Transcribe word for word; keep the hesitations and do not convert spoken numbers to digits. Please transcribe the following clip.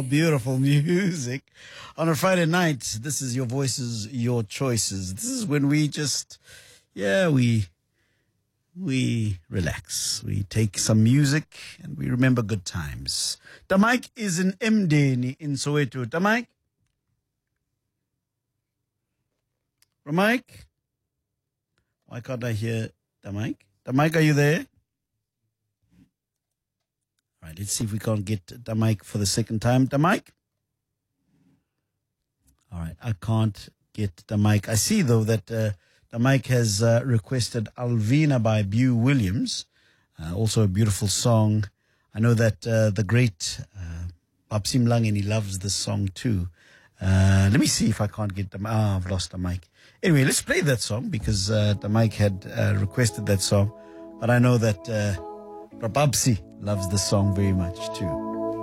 beautiful music. On a Friday night, this is your voices, your choices. This is when we just, yeah, we, we relax. We take some music and we remember good times. Tamaik is in Mdeni in Soweto. Tamaik? Tamaik? Why can't I hear Tamaik? Tamaik, are you there? All right, let's see if we can't get the mic for the second time. The mic? All right, I can't get the mic. I see, though, that uh, the mic has uh, requested Alvina by Bew Williams, uh, also a beautiful song. I know that uh, the great uh, Babsi Mlangeni loves this song, too. Uh, let me see if I can't get them. Ah, I've lost the mic. Anyway, let's play that song because uh, the mic had uh, requested that song. But I know that uh, Babsi loves the song very much too.